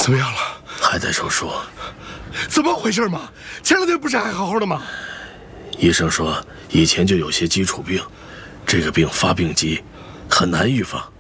怎么样了？ 还在手术。 怎么回事嘛？前2天不是还好好的吗？ 医生说以前就有些基础病，这个病发病急，很难预防。